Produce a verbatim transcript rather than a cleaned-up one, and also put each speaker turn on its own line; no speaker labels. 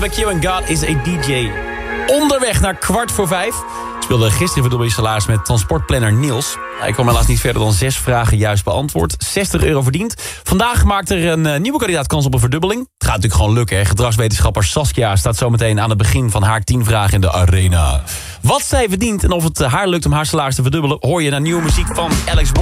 bij Q en God is a D J. Onderweg naar kwart voor vijf. Ik speelde gisteren verdubbel je salaris met transportplanner Niels. Ik kwam helaas niet verder dan zes vragen juist beantwoord. zestig euro verdiend. Vandaag maakt er een uh, nieuwe kandidaat kans op een verdubbeling. Het gaat natuurlijk gewoon lukken. Hè? Gedragswetenschapper Saskia staat zometeen aan het begin van haar tien vragen in de arena. Wat zij verdient en of het uh, haar lukt om haar salaris te verdubbelen... hoor je naar nieuwe muziek van Alex Warren.